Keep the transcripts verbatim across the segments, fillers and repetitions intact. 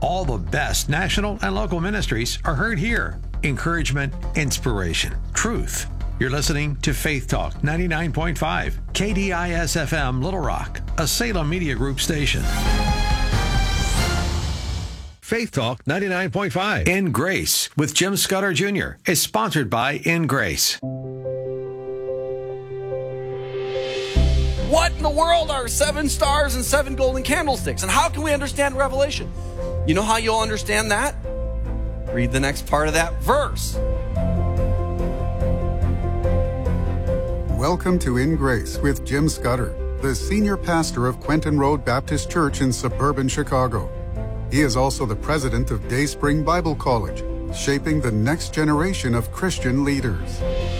All the best national and local ministries are heard here. Encouragement, inspiration, truth. You're listening to Faith Talk ninety-nine point five, K D I S F M Little Rock, a Salem Media Group station. Faith Talk ninety-nine point five In Grace with Jim Scudder Junior is sponsored by In Grace. What in the world are seven stars and seven golden candlesticks? And how can we understand Revelation? You know how you'll understand that? Read the next part of that verse. Welcome to In Grace with Jim Scudder, the senior pastor of Quentin Road Baptist Church in suburban Chicago. He is also the president of Dayspring Bible College, shaping the next generation of Christian leaders.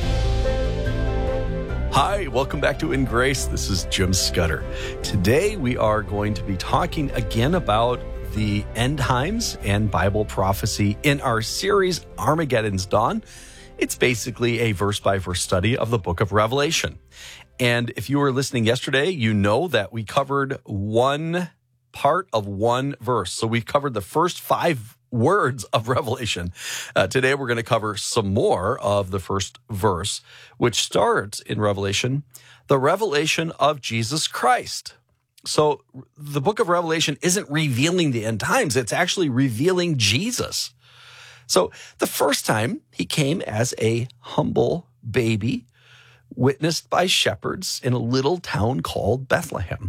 Hi, welcome back to In Grace. This is Jim Scudder. Today we are going to be talking again about the end times and Bible prophecy in our series, Armageddon's Dawn. It's basically a verse-by-verse study of the book of Revelation. And if you were listening yesterday, you know that we covered one part of one verse. So we covered the first five words of Revelation. Uh, today we're going to cover some more of the first verse, which starts in Revelation, the revelation of Jesus Christ. So the book of Revelation isn't revealing the end times. It's actually revealing Jesus. So the first time he came as a humble baby, witnessed by shepherds in a little town called Bethlehem.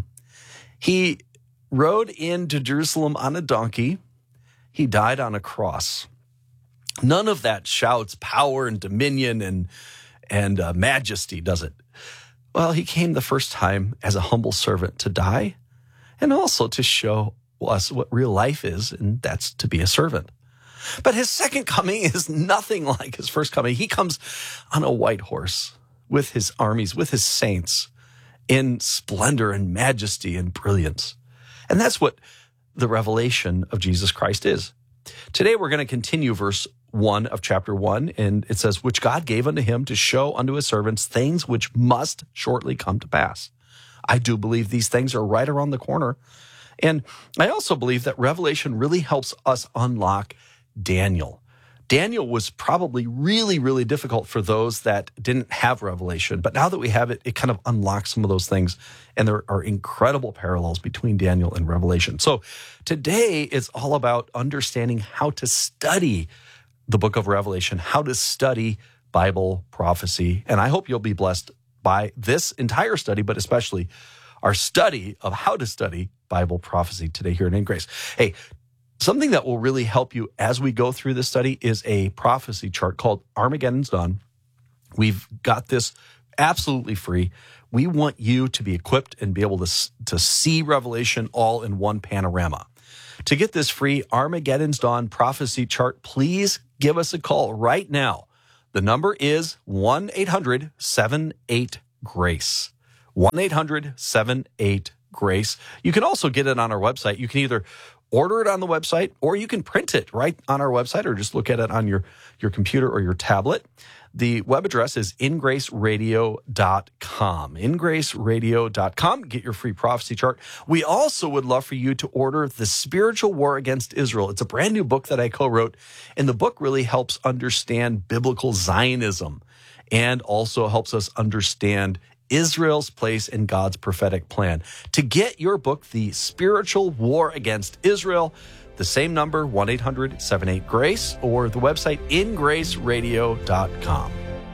He rode into Jerusalem on a donkey. He died on a cross. None of that shouts power and dominion and, and uh, majesty, does it? Well, he came the first time as a humble servant to die and also to show us what real life is, and that's to be a servant. But his second coming is nothing like his first coming. He comes on a white horse with his armies, with his saints, in splendor and majesty and brilliance. And that's what the revelation of Jesus Christ is. Today, we're going to continue verse one of chapter one, and it says, which God gave unto him to show unto his servants things which must shortly come to pass. I do believe these things are right around the corner. And I also believe that Revelation really helps us unlock Daniel. Daniel was probably really, really difficult for those that didn't have Revelation. But now that we have it, it kind of unlocks some of those things. And there are incredible parallels between Daniel and Revelation. So today is all about understanding how to study the book of Revelation, how to study Bible prophecy. And I hope you'll be blessed by this entire study, but especially our study of how to study Bible prophecy today here at In Grace. Hey, something that will really help you as we go through this study is a prophecy chart called Armageddon's Dawn. We've got this absolutely free. We want you to be equipped and be able to, to see Revelation all in one panorama. To get this free Armageddon's Dawn prophecy chart, please give us a call right now. The number is one eight hundred seven eight GRACE. one eight hundred seven eight GRACE. You can also get it on our website. You can either order it on the website, or you can print it right on our website, or just look at it on your, your computer or your tablet. The web address is in grace radio dot com. in grace radio dot com. Get your free prophecy chart. We also would love for you to order The Spiritual War Against Israel. It's a brand new book that I co-wrote, and the book really helps understand biblical Zionism and also helps us understand Israel's place in God's prophetic plan. To get your book, The Spiritual War Against Israel, the same number, one eight hundred seven eight GRACE, or the website in grace radio dot com.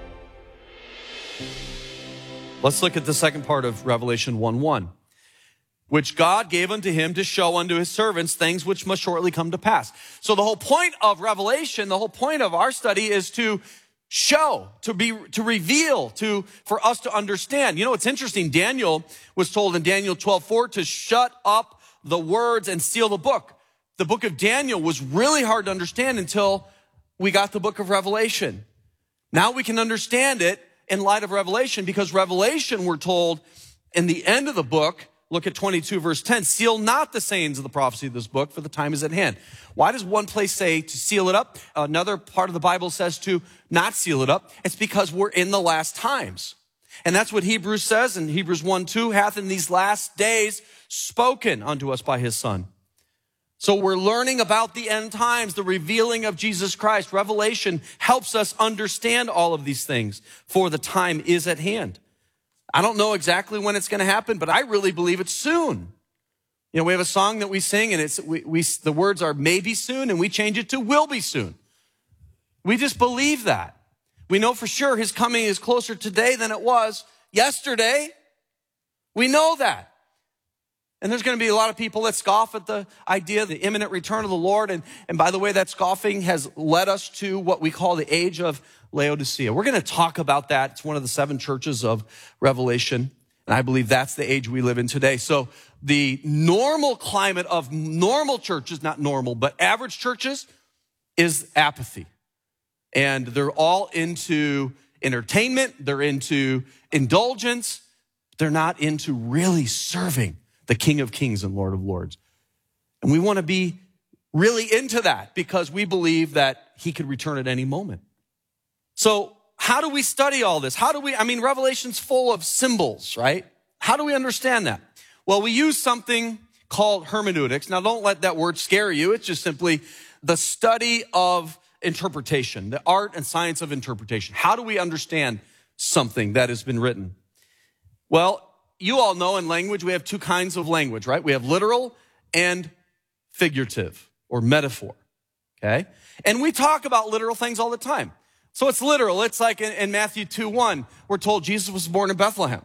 Let's look at the second part of Revelation one one. Which God gave unto him to show unto his servants things which must shortly come to pass. So the whole point of Revelation, the whole point of our study is to show, to be, to reveal, to, for us to understand. You know, it's interesting. Daniel was told in Daniel twelve four to shut up the words and seal the book. The book of Daniel was really hard to understand until we got the book of Revelation. Now we can understand it in light of Revelation, because Revelation, we're told in the end of the book, look at twenty-two verse ten, seal not the sayings of the prophecy of this book, for the time is at hand. Why does one place say to seal it up? Another part of the Bible says to not seal it up. It's because we're in the last times. And that's what Hebrews says in Hebrews one two, hath in these last days spoken unto us by his Son. So we're learning about the end times, the revealing of Jesus Christ. Revelation helps us understand all of these things, for the time is at hand. I don't know exactly when it's going to happen, but I really believe it's soon. You know, we have a song that we sing, and it's we, we the words are maybe soon, and we change it to will be soon. We just believe that. We know for sure his coming is closer today than it was yesterday. We know that. And there's going to be a lot of people that scoff at the idea of the imminent return of the Lord. And, and by the way, that scoffing has led us to what we call the age of Laodicea. We're going to talk about that. It's one of the seven churches of Revelation. And I believe that's the age we live in today. So the normal climate of normal churches, not normal, but average churches, is apathy. And they're all into entertainment. They're into indulgence. They're not into really serving the King of Kings and Lord of Lords. And we want to be really into that because we believe that he could return at any moment. So how do we study all this? How do we, I mean, Revelation's full of symbols, right? How do we understand that? Well, we use something called hermeneutics. Now, don't let that word scare you. It's just simply the study of interpretation, the art and science of interpretation. How do we understand something that has been written? Well, you all know in language, we have two kinds of language, right? We have literal and figurative or metaphor, okay? And we talk about literal things all the time. So it's literal. It's like in, in Matthew two one, we're told Jesus was born in Bethlehem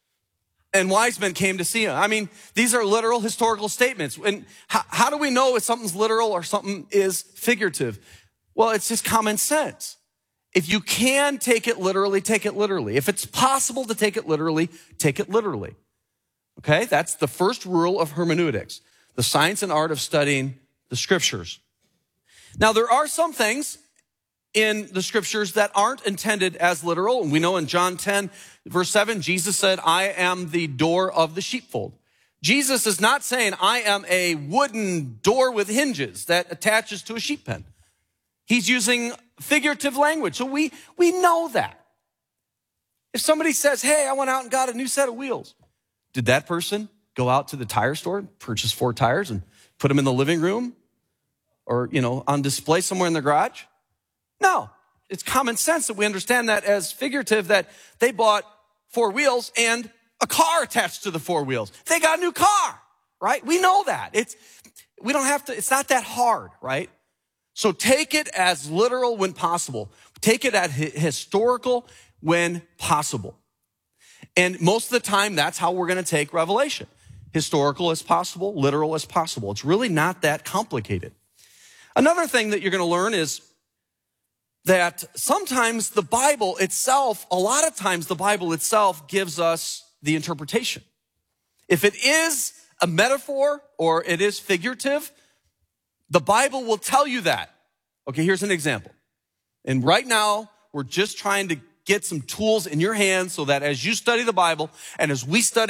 and wise men came to see him. I mean, these are literal historical statements. And how, how do we know if something's literal or something is figurative? Well, it's just common sense. If you can take it literally, take it literally. If it's possible to take it literally, take it literally. Okay? That's the first rule of hermeneutics, the science and art of studying the scriptures. Now, there are some things in the scriptures that aren't intended as literal. And we know in John ten, verse seven, Jesus said, I am the door of the sheepfold. Jesus is not saying, I am a wooden door with hinges that attaches to a sheep pen. He's using figurative language. So we, we know that. If somebody says, hey, I went out and got a new set of wheels, did that person go out to the tire store, purchase four tires and put them in the living room or, you know, on display somewhere in the garage? No. It's common sense that we understand that as figurative, that they bought four wheels and a car attached to the four wheels. They got a new car, right? We know that. It's, we don't have to, it's not that hard, right? So take it as literal when possible. Take it as historical when possible. And most of the time, that's how we're going to take Revelation. Historical as possible, literal as possible. It's really not that complicated. Another thing that you're going to learn is that sometimes the Bible itself, a lot of times the Bible itself gives us the interpretation. If it is a metaphor or it is figurative, the Bible will tell you that. Okay, here's an example. And right now, we're just trying to get some tools in your hands so that as you study the Bible and as we study